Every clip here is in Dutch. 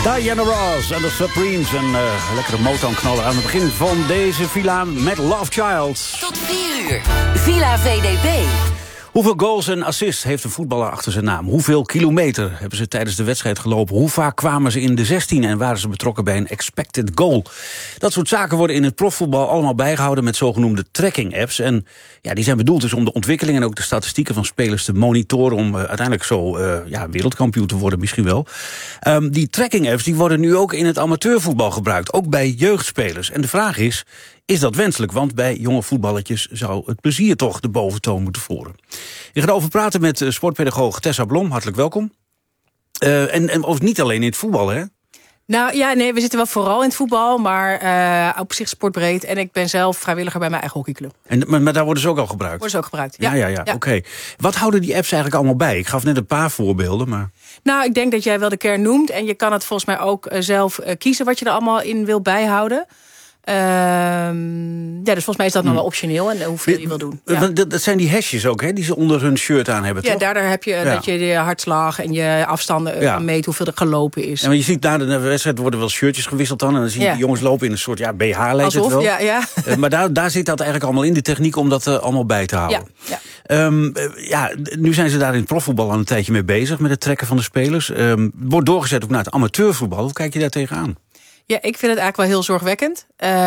Diana Ross en de Supremes. Een lekkere Motown-knaller aan het begin van deze villa met Love Child. Tot 4 uur. Villa VDB. Hoeveel goals en assists heeft een voetballer achter zijn naam? Hoeveel kilometer hebben ze tijdens de wedstrijd gelopen? Hoe vaak kwamen ze in de 16 en waren ze betrokken bij een expected goal? Dat soort zaken worden in het profvoetbal allemaal bijgehouden met zogenoemde tracking-apps. En ja, die zijn bedoeld dus om de ontwikkeling en ook de statistieken van spelers te monitoren, om uiteindelijk zo wereldkampioen te worden misschien wel. Die tracking-apps die worden nu ook in het amateurvoetbal gebruikt, ook bij jeugdspelers. En de vraag is dat wenselijk? Want bij jonge voetballetjes zou het plezier toch de boventoon moeten voeren. Ik ga erover praten met sportpedagoog Tessa Blom. Hartelijk welkom. En niet alleen in het voetbal, hè? Nou ja, nee, we zitten wel vooral in het voetbal, maar op zich sportbreed. En ik ben zelf vrijwilliger bij mijn eigen hockeyclub. Maar daar worden ze ook al gebruikt? Worden ze ook gebruikt, ja. Oké. Wat houden die apps eigenlijk allemaal bij? Ik gaf net een paar voorbeelden, maar... Nou, ik denk dat jij wel de kern noemt. En je kan het volgens mij ook zelf kiezen wat je er allemaal in wil bijhouden. Dus volgens mij is dat nog wel optioneel en hoeveel je wil doen. Ja. Dat zijn die hesjes ook, hè, die ze onder hun shirt aan hebben, toch? Ja, daar heb je dat je je hartslag en je afstanden meet, hoeveel er gelopen is. Ja, maar je ziet na de wedstrijd worden wel shirtjes gewisseld dan. En dan zie je die jongens lopen in een soort BH, lijkt alsof, het wel. Ja. Maar daar zit dat eigenlijk allemaal in, de techniek, om dat allemaal bij te houden. Ja. Nu zijn ze daar in het profvoetbal al een tijdje mee bezig, met het trekken van de spelers. Wordt doorgezet ook naar het amateurvoetbal. Hoe kijk je daar tegenaan? Ja, ik vind het eigenlijk wel heel zorgwekkend.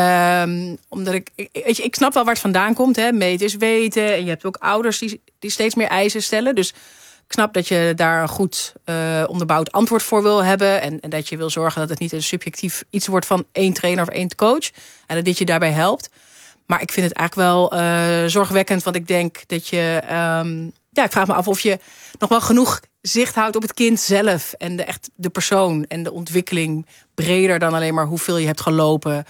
Omdat ik snap wel waar het vandaan komt. Hè. Meten is weten. En je hebt ook ouders die steeds meer eisen stellen. Dus ik snap dat je daar een goed onderbouwd antwoord voor wil hebben. En dat je wil zorgen dat het niet een subjectief iets wordt van één trainer of één coach. En dat dit je daarbij helpt. Maar ik vind het eigenlijk wel zorgwekkend. Want ik denk dat je... ik vraag me af of je nog wel genoeg zicht houdt op het kind zelf. En de persoon en de ontwikkeling breder dan alleen maar hoeveel je hebt gelopen.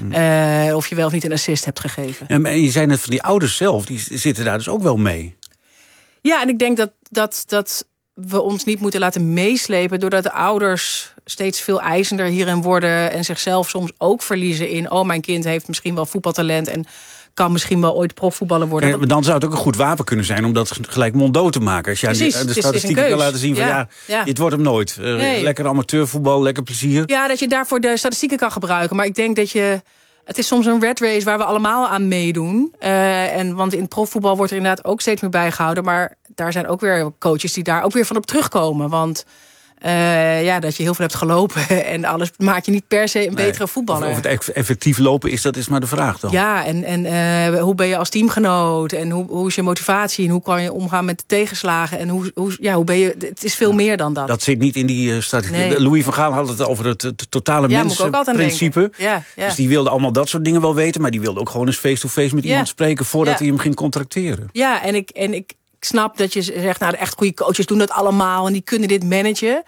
Of je wel of niet een assist hebt gegeven. En je zei net van die ouders zelf, die zitten daar dus ook wel mee. Ja, en ik denk dat we ons niet moeten laten meeslepen doordat de ouders steeds veel eisender hierin worden en zichzelf soms ook verliezen in... mijn kind heeft misschien wel voetbaltalent en kan misschien wel ooit profvoetballer worden. Ja, maar dan zou het ook een goed wapen kunnen zijn om dat gelijk monddood te maken. Als je aan de statistieken kan laten zien van dit wordt hem nooit. Lekker amateurvoetbal, lekker plezier. Ja, dat je daarvoor de statistieken kan gebruiken. Maar ik denk dat het is soms een rat race waar we allemaal aan meedoen. Want in het profvoetbal wordt er inderdaad ook steeds meer bijgehouden. Maar daar zijn ook weer coaches die daar ook weer van op terugkomen. Want dat je heel veel hebt gelopen en alles maakt je niet per se een betere voetballer. Of het effectief lopen is maar de vraag dan. Ja, en hoe ben je als teamgenoot? En hoe is je motivatie? En hoe kan je omgaan met de tegenslagen? En hoe ben je... Het is veel meer dan dat. Dat zit niet in die statistiek. Nee. Louis van Gaal had het over het totale mensenprincipe. Ja. Dus die wilde allemaal dat soort dingen wel weten. Maar die wilde ook gewoon eens face-to-face met iemand spreken voordat hij hem ging contracteren. Ja, en ik snap dat je zegt, de echt goede coaches doen dat allemaal en die kunnen dit managen.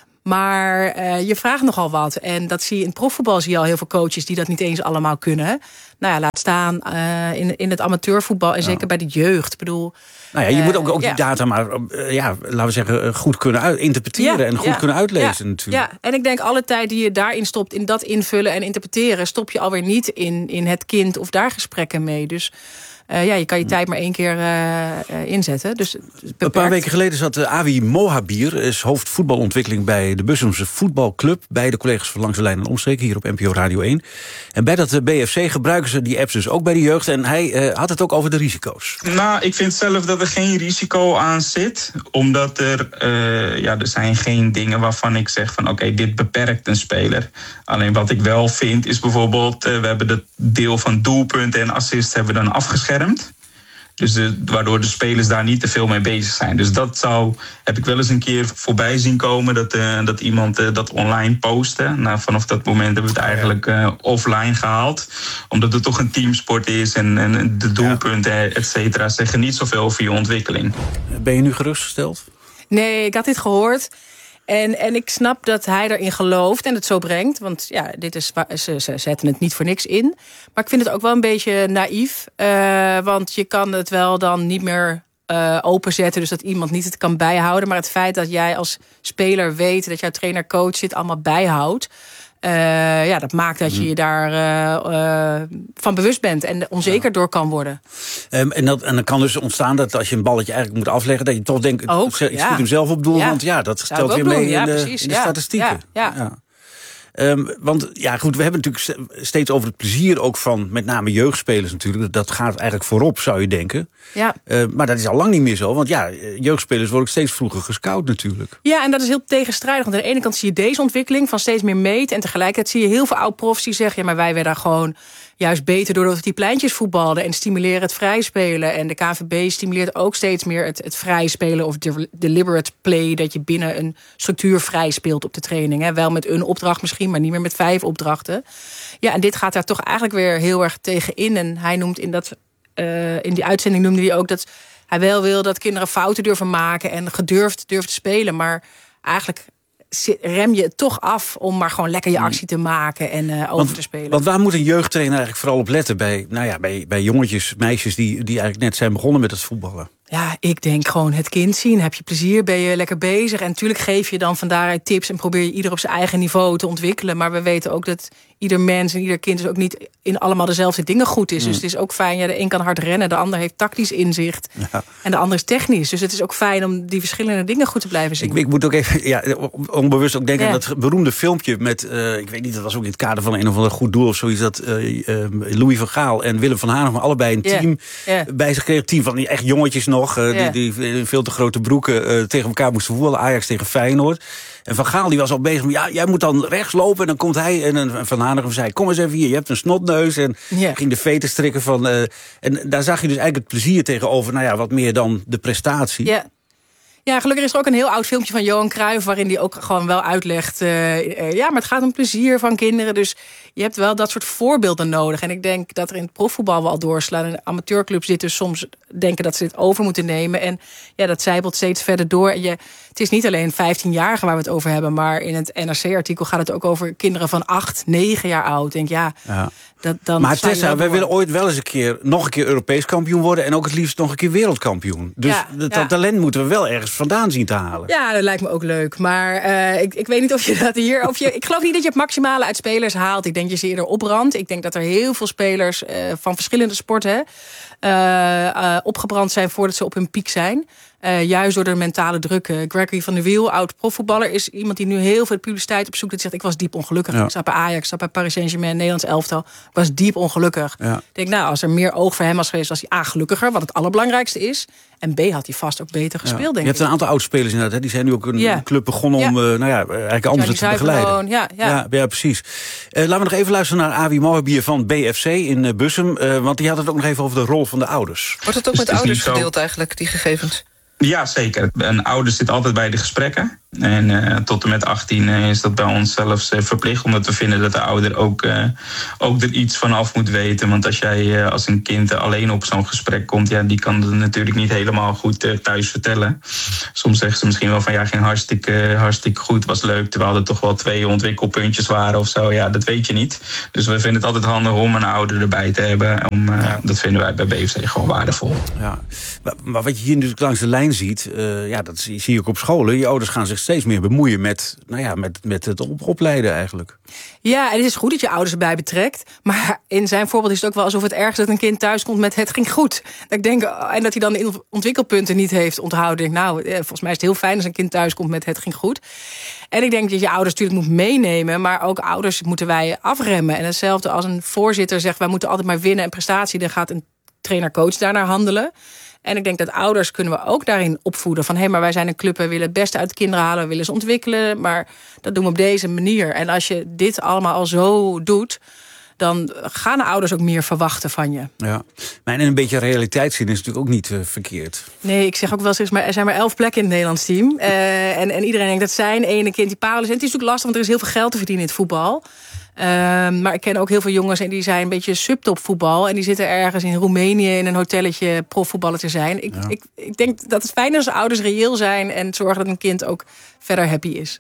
Maar je vraagt nogal wat. En dat zie je in profvoetbal, zie je al heel veel coaches die dat niet eens allemaal kunnen. Nou ja, laat staan in het amateurvoetbal en zeker bij de jeugd. Ik bedoel, je moet ook die data maar, laten we zeggen, goed kunnen interpreteren en goed kunnen uitlezen natuurlijk. Ja, en ik denk alle tijd die je daarin stopt, in dat invullen en interpreteren, stop je alweer niet in het kind of daar gesprekken mee. Dus je kan je tijd maar 1 keer inzetten. Dus een paar weken geleden zat Awi Mohabir, is hoofd voetbalontwikkeling bij de Bussumse voetbalclub, bij de collega's van Langs de Lijn en Omstreken hier op NPO Radio 1. En bij dat BFC gebruiken ze die apps dus ook bij de jeugd. En hij had het ook over de risico's. Nou, ik vind zelf dat er geen risico aan zit. Omdat er zijn geen dingen waarvan ik zeg van oké, dit beperkt een speler. Alleen wat ik wel vind is bijvoorbeeld, we hebben het deel van doelpunten en assists hebben we dan afgeschermd. Dus waardoor de spelers daar niet te veel mee bezig zijn. Dus heb ik wel eens een keer voorbij zien komen dat iemand dat online postte. Nou, vanaf dat moment hebben we het eigenlijk offline gehaald. Omdat het toch een teamsport is en de doelpunten, et cetera, zeggen niet zoveel over je ontwikkeling. Ben je nu gerustgesteld? Nee, ik had dit gehoord. En ik snap dat hij erin gelooft en het zo brengt. Want ze zetten het niet voor niks in. Maar ik vind het ook wel een beetje naïef. Want je kan het wel dan niet meer openzetten. Dus dat iemand niet het kan bijhouden. Maar het feit dat jij als speler weet dat jouw trainer-coach dit allemaal bijhoudt. Dat maakt dat je je daar van bewust bent en onzeker door kan worden. En dan kan dus ontstaan dat als je een balletje eigenlijk moet afleggen, dat je toch denkt, ik schiet hem zelf op doel, want dat stelt weer mee in de statistieken. Ja. Want ja, goed, we hebben natuurlijk steeds over het plezier ook van met name jeugdspelers natuurlijk. Dat gaat eigenlijk voorop, zou je denken. Ja. Maar dat is al lang niet meer zo. Want ja, jeugdspelers worden ook steeds vroeger gescout natuurlijk. Ja, en dat is heel tegenstrijdig. Want aan de ene kant zie je deze ontwikkeling van steeds meer meten. En tegelijkertijd zie je heel veel oud-profs die zeggen... ja, maar wij werden gewoon juist beter doordat we die pleintjes voetbalden... en stimuleren het vrijspelen. En de KNVB stimuleert ook steeds meer het vrijspelen... of deliberate play, dat je binnen een structuur vrij speelt op de training. Hè. Wel met een opdracht misschien, maar niet meer met 5 opdrachten. Ja, en dit gaat daar toch eigenlijk weer heel erg tegen in. En hij noemt in die uitzending noemde hij ook dat hij wel wil dat kinderen fouten durven maken en gedurfd durven te spelen. Maar eigenlijk rem je het toch af om maar gewoon lekker je actie te maken en over te spelen. Want waar moet een jeugdtrainer eigenlijk vooral op letten bij jongetjes, meisjes die eigenlijk net zijn begonnen met het voetballen? Ja, ik denk gewoon het kind zien. Heb je plezier, ben je lekker bezig. En natuurlijk geef je dan van daaruit tips en probeer je ieder op zijn eigen niveau te ontwikkelen. Maar we weten ook dat ieder mens en ieder kind dus ook niet in allemaal dezelfde dingen goed is. Dus het is ook fijn, de een kan hard rennen, de ander heeft tactisch inzicht. Ja. En de ander is technisch. Dus het is ook fijn om die verschillende dingen goed te blijven zien. Ik moet ook even onbewust ook denken aan dat beroemde filmpje met, ik weet niet, dat was ook in het kader van een of ander goed doel of zoiets, dat Louis van Gaal en Willem van Hanegem allebei een team bij zich kregen. Een team van die echt jongetjes nog, die in veel te grote broeken tegen elkaar moesten voetballen. Ajax tegen Feyenoord. En Van Gaal die was al bezig met, jij moet dan rechts lopen. En dan komt hij en Van Hanegem zei, kom eens even hier, je hebt een snotneus. En ging de veten strikken van. En daar zag je dus eigenlijk het plezier tegenover, wat meer dan de prestatie. Ja. Ja, gelukkig is er ook een heel oud filmpje van Johan Cruijff waarin hij ook gewoon wel uitlegt, maar het gaat om plezier van kinderen. Dus je hebt wel dat soort voorbeelden nodig. En ik denk dat er in het profvoetbal wel doorslaan. En amateurclubs dit dus soms denken dat ze dit over moeten nemen. En ja, dat zijpelt steeds verder door. En het is niet alleen 15-jarigen waar we het over hebben, maar in het NRC-artikel gaat het ook over kinderen van 8, 9 jaar oud. Ik denk, maar Tessa, wij willen ooit wel eens nog een keer Europees kampioen worden en ook het liefst nog een keer wereldkampioen. Dus dat talent moeten we wel ergens vandaan zien te halen. Ja, dat lijkt me ook leuk. Maar ik weet niet of je dat hier... ik geloof niet dat je het maximale uit spelers haalt. Ik denk dat je ze eerder opbrandt. Ik denk dat er heel veel spelers van verschillende sporten opgebrand zijn voordat ze op hun piek zijn. Juist door de mentale druk. Gregory van der Wiel, oud profvoetballer, is iemand die nu heel veel publiciteit opzoekt. Dat zegt, ik was diep ongelukkig. Ik zat bij Ajax, ik zat bij Paris Saint-Germain, Nederlands elftal. Ik was diep ongelukkig. Ik denk, als er meer oog voor hem was geweest, was hij A, gelukkiger, wat het allerbelangrijkste is. En B, had hij vast ook beter gespeeld, denk ik. Je hebt een aantal oud-spelers inderdaad. Die zijn nu ook een club begonnen om eigenlijk anders te begeleiden. Ja, precies. Laten we nog even luisteren naar Awie Mohabier van BFC in Bussum. Want die had het ook nog even over de rol van de ouders. Wordt het ook met ouders gedeeld eigenlijk, die gegevens? Ja, zeker. Een ouder zit altijd bij de gesprekken. En tot en met 18 is dat bij ons zelfs verplicht. Omdat we vinden dat de ouder ook er iets van af moet weten. Want als jij als een kind alleen op zo'n gesprek komt, die kan het natuurlijk niet helemaal goed thuis vertellen. Soms zeggen ze misschien wel van ging hartstikke goed, was leuk. Terwijl er toch wel 2 ontwikkelpuntjes waren of zo. Ja, dat weet je niet. Dus we vinden het altijd handig om een ouder erbij te hebben. Dat vinden wij bij BFC gewoon waardevol. Ja. Maar wat je hier natuurlijk langs de lijn ziet, dat zie je ook op scholen. Je ouders gaan zich steeds meer bemoeien met het opleiden eigenlijk. Ja, en het is goed dat je ouders erbij betrekt. Maar in zijn voorbeeld is het ook wel alsof het ergens dat een kind thuis komt met het ging goed. Dat ik denk, en dat hij dan de ontwikkelpunten niet heeft onthouden. Ik denk, volgens mij is het heel fijn als een kind thuis komt met het ging goed. En ik denk dat je ouders natuurlijk moet meenemen, maar ook ouders moeten wij afremmen. En hetzelfde als een voorzitter zegt, wij moeten altijd maar winnen en prestatie, dan gaat een trainer-coach daarnaar handelen. En ik denk dat ouders kunnen we ook daarin opvoeden. Van, maar wij zijn een club, we willen het beste uit de kinderen halen, we willen ze ontwikkelen. Maar dat doen we op deze manier. En als je dit allemaal al zo doet, dan gaan de ouders ook meer verwachten van je. Ja, maar een beetje realiteit zien is natuurlijk ook niet verkeerd. Nee, ik zeg ook wel eens, maar er zijn maar 11 plekken in het Nederlands team. En iedereen denkt dat zijn ene kind die parel is. En het is natuurlijk lastig, want er is heel veel geld te verdienen in het voetbal. Maar ik ken ook heel veel jongens en die zijn een beetje subtop voetbal. En die zitten ergens in Roemenië in een hotelletje profvoetballer te zijn. Ik denk dat het fijn is als ouders reëel zijn en zorgen dat een kind ook verder happy is.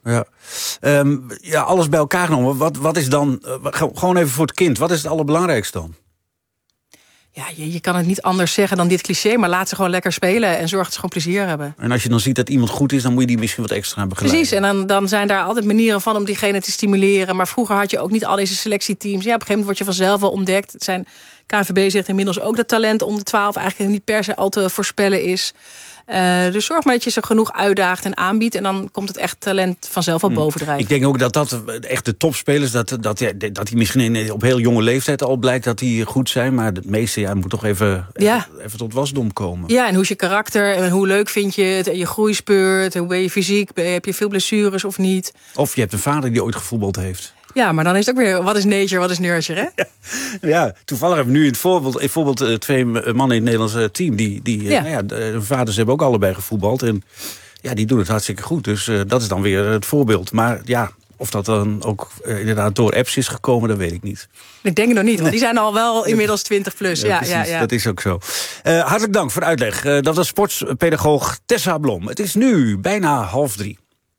Ja, alles bij elkaar genomen. Wat is dan, gewoon even voor het kind, wat is het allerbelangrijkste dan? Ja, je kan het niet anders zeggen dan dit cliché, maar laat ze gewoon lekker spelen en zorg dat ze gewoon plezier hebben. En als je dan ziet dat iemand goed is, dan moet je die misschien wat extra begeleiden. Precies, en dan zijn daar altijd manieren van om diegene te stimuleren. Maar vroeger had je ook niet al deze selectieteams. Ja, op een gegeven moment word je vanzelf wel ontdekt. KNVB zegt inmiddels ook dat talent om de 12 eigenlijk niet per se al te voorspellen is. Dus zorg maar dat je ze genoeg uitdaagt en aanbiedt. En dan komt het echt talent vanzelf al bovendrijven. Ik denk ook dat echt de topspelers, dat die misschien op heel jonge leeftijd al blijkt dat die goed zijn. Maar het meeste moet toch even tot wasdom komen. Ja, en hoe is je karakter en hoe leuk vind je het? En je groeispeurt, hoe ben je fysiek? Heb je veel blessures of niet? Of je hebt een vader die ooit gevoetbald heeft. Ja, maar dan is het ook weer, wat is nature, wat is nurture, hè? Ja, toevallig hebben we nu in het voorbeeld 2 mannen in het Nederlandse team. De vaders hebben ook allebei gevoetbald. En ja, die doen het hartstikke goed. Dus dat is dan weer het voorbeeld. Maar ja, of dat dan ook inderdaad door apps is gekomen, dat weet ik niet. Ik denk het nog niet, want die zijn al wel inmiddels 20 plus. Ja, dat is ook zo. Hartelijk dank voor de uitleg. Dat was sportpedagoog Tessa Blom. Het is nu bijna 2:30.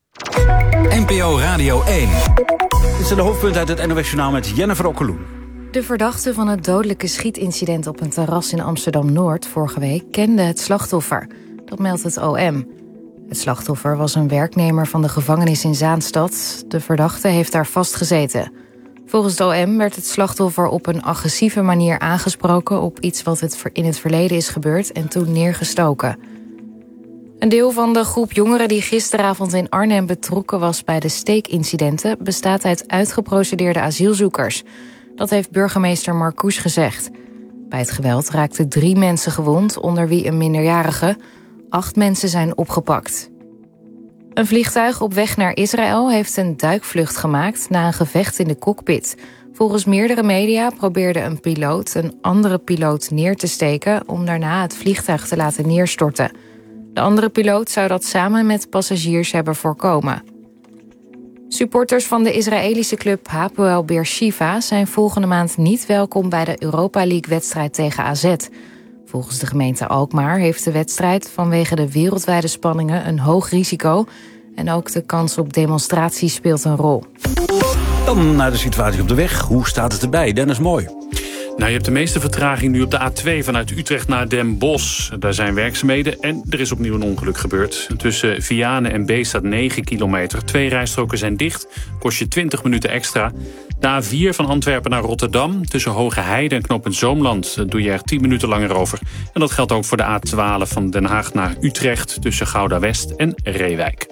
NPO Radio 1. Dit zijn de hoofdpunten uit het NOS Journaal met Jennifer Okkeloen. De verdachte van het dodelijke schietincident op een terras in Amsterdam-Noord vorige week kende het slachtoffer. Dat meldt het OM. Het slachtoffer was een werknemer van de gevangenis in Zaanstad. De verdachte heeft daar vastgezeten. Volgens het OM werd het slachtoffer op een agressieve manier aangesproken op iets wat in het verleden is gebeurd en toen neergestoken. Een deel van de groep jongeren die gisteravond in Arnhem betrokken was bij de steekincidenten bestaat uit uitgeprocedeerde asielzoekers. Dat heeft burgemeester Marcouch gezegd. Bij het geweld raakten 3 mensen gewond, onder wie een minderjarige. 8 mensen zijn opgepakt. Een vliegtuig op weg naar Israël heeft een duikvlucht gemaakt na een gevecht in de cockpit. Volgens meerdere media probeerde een piloot een andere piloot neer te steken om daarna het vliegtuig te laten neerstorten. De andere piloot zou dat samen met passagiers hebben voorkomen. Supporters van de Israëlische club Hapoel Beersheva zijn volgende maand niet welkom bij de Europa League-wedstrijd tegen AZ. Volgens de gemeente Alkmaar heeft de wedstrijd vanwege de wereldwijde spanningen een hoog risico. En ook de kans op demonstraties speelt een rol. Dan naar de situatie op de weg. Hoe staat het erbij? Dennis Mooi. Nou, je hebt de meeste vertraging nu op de A2 vanuit Utrecht naar Den Bosch. Daar zijn werkzaamheden en er is opnieuw een ongeluk gebeurd. Tussen Vianen en Beest staat 9 kilometer. 2 rijstroken zijn dicht, kost je 20 minuten extra. De A4 van Antwerpen naar Rotterdam. Tussen Hoge Heide en knooppunt Zoomland doe je er 10 minuten langer over. En dat geldt ook voor de A12 van Den Haag naar Utrecht. Tussen Gouda West en Reewijk.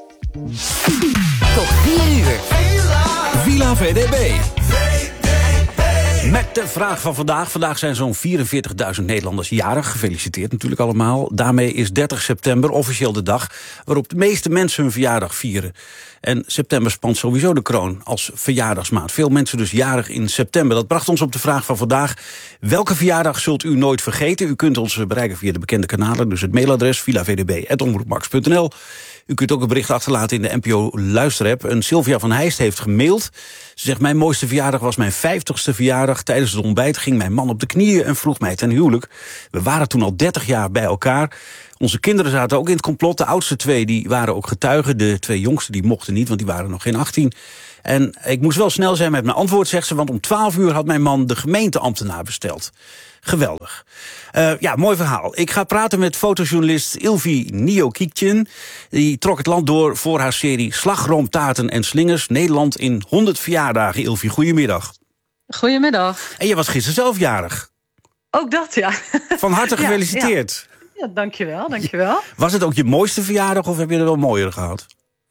Tot 4 uur. Villa VDB. Met de vraag van vandaag. Vandaag zijn zo'n 44.000 Nederlanders jarig. Gefeliciteerd natuurlijk allemaal. Daarmee is 30 september officieel de dag waarop de meeste mensen hun verjaardag vieren. En september spant sowieso de kroon als verjaardagsmaand. Veel mensen dus jarig in september. Dat bracht ons op de vraag van vandaag. Welke verjaardag zult u nooit vergeten? U kunt ons bereiken via de bekende kanalen. Dus het mailadres villavdb@omroepmax.nl. U kunt ook een bericht achterlaten in de NPO Luisterapp. En Sylvia van Heijst heeft gemaild. Ze zegt, mijn mooiste verjaardag was mijn 50ste verjaardag. Tijdens het ontbijt ging mijn man op de knieën en vroeg mij ten huwelijk. We waren toen al 30 jaar bij elkaar. Onze kinderen zaten ook in het complot. De oudste 2 die waren ook getuigen. De 2 jongsten die mochten niet, want die waren nog geen 18. En ik moest wel snel zijn met mijn antwoord, zegt ze. Want om 12 uur had mijn man de gemeenteambtenaar besteld. Geweldig. Mooi verhaal. Ik ga praten met fotojournalist Ilvi Niokikjen. Die trok het land door voor haar serie Slagroom, Taarten en Slingers. Nederland in 100 verjaardagen. Ilvi, goedemiddag. Goedemiddag. En je was gisteren zelf jarig. Ook dat, ja. Van harte gefeliciteerd. Ja, dankjewel. Was het ook je mooiste verjaardag of heb je er wel mooier gehad?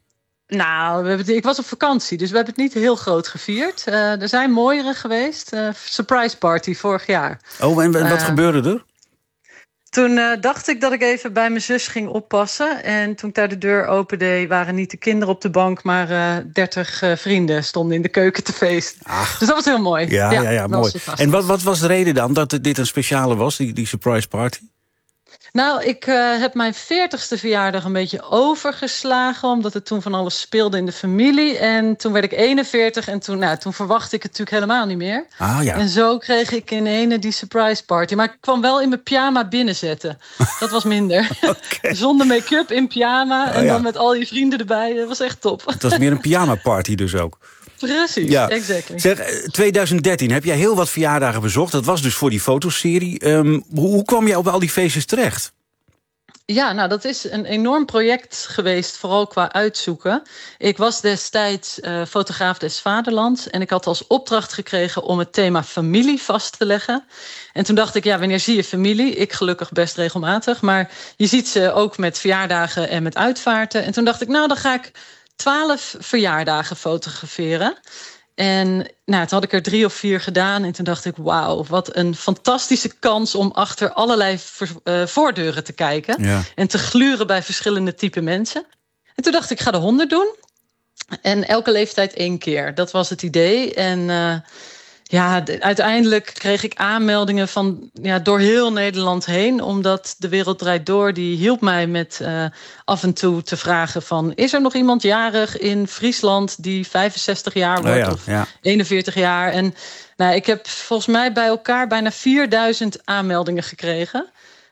Nou, ik was op vakantie, dus we hebben het niet heel groot gevierd. Er zijn mooiere geweest. Surprise party vorig jaar. Oh, en wat gebeurde er? Toen dacht ik dat ik even bij mijn zus ging oppassen. En toen ik daar de deur opende, waren niet de kinderen op de bank, maar 30 vrienden stonden in de keuken te feesten. Ach. Dus dat was heel mooi. Ja, mooi. En wat was de reden dan dat dit een speciale was, die surprise party? Nou, ik heb mijn 40ste verjaardag een beetje overgeslagen, omdat er toen van alles speelde in de familie. En toen werd ik 41 en toen verwachtte ik het natuurlijk helemaal niet meer. Ah, ja. En zo kreeg ik in ene die surprise party. Maar ik kwam wel in mijn pyjama binnenzetten. Dat was minder. Okay. Zonder make-up, in pyjama en dan met al je vrienden erbij. Dat was echt top. Het was meer een pyjama party dus ook. Precies, ja. Exactly. Zeg, 2013 heb jij heel wat verjaardagen bezocht. Dat was dus voor die fotoserie. Hoe kwam jij op al die feestjes terecht? Ja, nou dat is een enorm project geweest, vooral qua uitzoeken. Ik was destijds fotograaf des Vaderlands en ik had als opdracht gekregen om het thema familie vast te leggen. En toen dacht ik, ja, wanneer zie je familie? Ik gelukkig best regelmatig, maar je ziet ze ook met verjaardagen en met uitvaarten. En toen dacht ik, nou dan ga ik 12 verjaardagen fotograferen. En nou, toen had ik er 3 of 4 gedaan. En toen dacht ik, wauw, wat een fantastische kans om achter allerlei voordeuren te kijken. Ja. En te gluren bij verschillende type mensen. En toen dacht ik, ik ga de 100 doen. En elke leeftijd 1 keer. Dat was het idee. En uiteindelijk kreeg ik aanmeldingen van door heel Nederland heen. Omdat De Wereld Draait Door, die hielp mij met af en toe te vragen van... is er nog iemand jarig in Friesland die 65 jaar wordt of 41 jaar? En nou, ik heb volgens mij bij elkaar bijna 4000 aanmeldingen gekregen.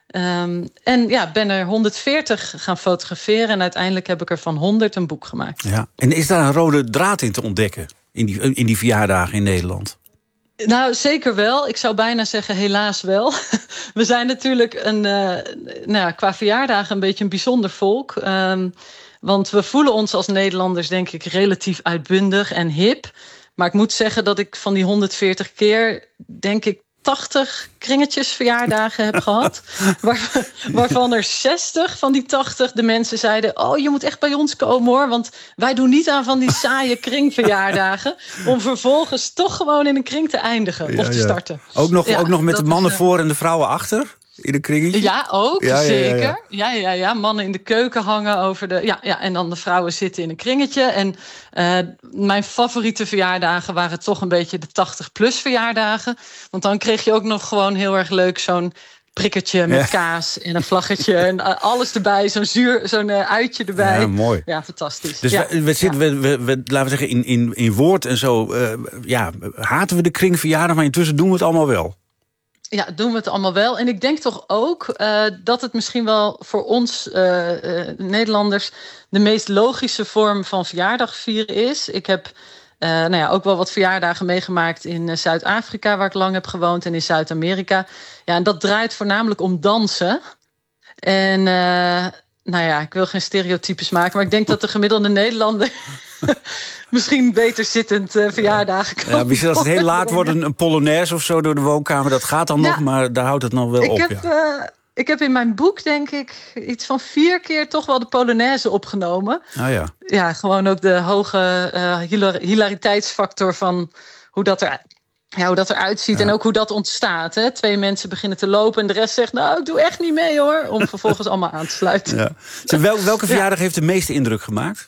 En ben er 140 gaan fotograferen. En uiteindelijk heb ik er van 100 een boek gemaakt. Ja. En is daar een rode draad in te ontdekken in die verjaardagen in Nederland? Nou, zeker wel. Ik zou bijna zeggen helaas wel. We zijn natuurlijk qua verjaardagen een beetje een bijzonder volk. Want we voelen ons als Nederlanders denk ik relatief uitbundig en hip. Maar ik moet zeggen dat ik van die 140 keer denk ik 80 kringetjesverjaardagen heb gehad. Waarvan er 60 van die 80 de mensen zeiden... oh, je moet echt bij ons komen hoor, want wij doen niet aan van die saaie kringverjaardagen... om vervolgens toch gewoon in een kring te eindigen of te starten. Ook nog met de mannen voor en de vrouwen achter? In een kringetje? Ja, ook, zeker. Ja. Mannen in de keuken hangen over de... Ja, en dan de vrouwen zitten in een kringetje. En mijn favoriete verjaardagen waren toch een beetje de 80-plus verjaardagen. Want dan kreeg je ook nog gewoon heel erg leuk zo'n prikkertje met kaas en een vlaggetje en alles erbij. Zo'n uitje erbij. Ja, mooi. Ja, fantastisch. Dus we zitten, laten we zeggen, in woord en zo... haten we de kringverjaardag, maar intussen doen we het allemaal wel. Ja, doen we het allemaal wel. En ik denk toch ook dat het misschien wel voor ons Nederlanders... de meest logische vorm van verjaardag vieren is. Ik heb ook wel wat verjaardagen meegemaakt in Zuid-Afrika... waar ik lang heb gewoond, en in Zuid-Amerika. Ja, en dat draait voornamelijk om dansen. En ik wil geen stereotypes maken... maar ik denk dat de gemiddelde Nederlander... misschien beter zittend verjaardagen kan. Ja, misschien als het heel laat wordt een polonaise of zo door de woonkamer. Dat gaat dan nog, maar daar houdt het nog wel op. Ik heb in mijn boek, denk ik, iets van 4 keer toch wel de polonaise opgenomen. Ah ja. Ja, gewoon ook de hoge hilariteitsfactor van hoe dat eruit ziet. Ja. En ook hoe dat ontstaat. Hè? 2 mensen beginnen te lopen en de rest zegt... nou, ik doe echt niet mee hoor. Om vervolgens allemaal aan te sluiten. Ja. Welke verjaardag heeft de meeste indruk gemaakt?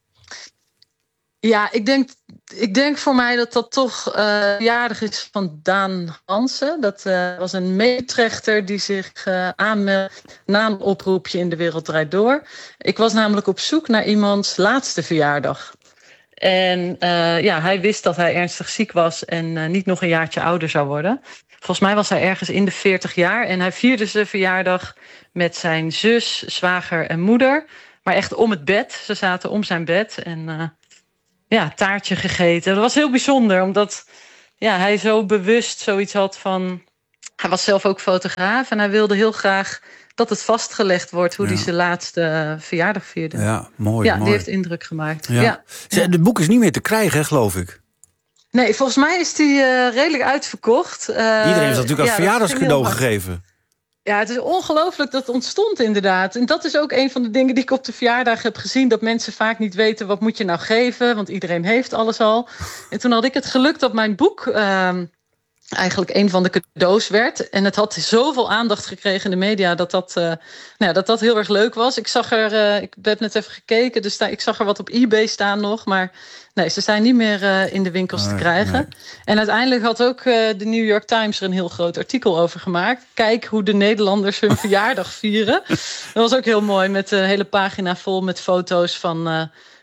Ja, ik denk voor mij dat toch verjaardag is van Daan Hansen. Dat was een meetrechter die zich aanmeldde na een oproepje in De Wereld Draait Door. Ik was namelijk op zoek naar iemands laatste verjaardag. En hij wist dat hij ernstig ziek was en niet nog een jaartje ouder zou worden. Volgens mij was hij ergens in de 40 jaar en hij vierde zijn verjaardag met zijn zus, zwager en moeder. Maar echt om het bed. Ze zaten om zijn bed en... taartje gegeten. Dat was heel bijzonder, omdat hij zo bewust zoiets had van... Hij was zelf ook fotograaf en hij wilde heel graag dat het vastgelegd wordt... hoe hij zijn laatste verjaardag vierde. Ja, mooi. Ja, die heeft indruk gemaakt. Ja. Het boek is niet meer te krijgen, geloof ik. Nee, volgens mij is die redelijk uitverkocht. Iedereen heeft natuurlijk als verjaardagscadeau gegeven. Ja, het is ongelooflijk dat het ontstond inderdaad. En dat is ook een van de dingen die ik op de verjaardag heb gezien... dat mensen vaak niet weten, wat moet je nou geven? Want iedereen heeft alles al. En toen had ik het geluk dat mijn boek... eigenlijk een van de cadeaus werd. En het had zoveel aandacht gekregen in de media... dat heel erg leuk was. Ik heb net even gekeken, dus ik zag er wat op eBay staan nog... maar nee, ze zijn niet meer in de winkels te krijgen. Nee. En uiteindelijk had ook de New York Times er een heel groot artikel over gemaakt. Kijk hoe de Nederlanders hun verjaardag vieren. Dat was ook heel mooi, met een hele pagina vol met foto's van...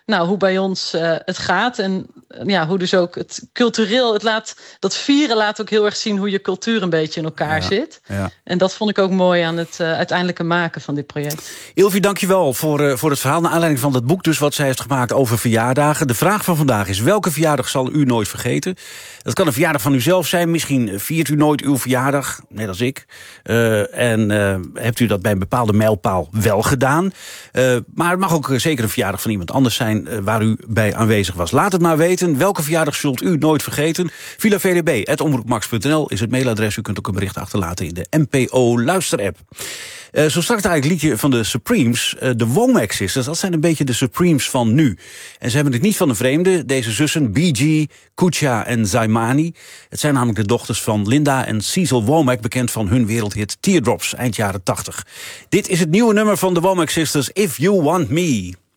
hoe bij ons het gaat. En hoe dus ook het cultureel, dat vieren laat ook heel erg zien hoe je cultuur een beetje in elkaar zit. Ja. En dat vond ik ook mooi aan het uiteindelijke maken van dit project. Ilvi, dankjewel voor het verhaal. Naar aanleiding van dat boek dus wat zij heeft gemaakt over verjaardagen. De vraag van vandaag is: welke verjaardag zal u nooit vergeten? Dat kan een verjaardag van uzelf zijn. Misschien viert u nooit uw verjaardag, net als ik. En hebt u dat bij een bepaalde mijlpaal wel gedaan. Maar het mag ook zeker een verjaardag van iemand anders zijn waar u bij aanwezig was. Laat het maar weten. Welke verjaardag zult u nooit vergeten? VilaVDB@omroepmax.nl is het mailadres. U kunt ook een bericht achterlaten in de NPO Luisterapp. Zo straks eigenlijk liedje van de Supremes. De Womack Sisters, dat zijn een beetje de Supremes van nu. En ze hebben het niet van de vreemde. Deze zussen, BG, Kucha en Zaimani. Het zijn namelijk de dochters van Linda en Cecil Womack, bekend van hun wereldhit Teardrops, eind jaren 80. Dit is het nieuwe nummer van de Womack Sisters, If You Want Me.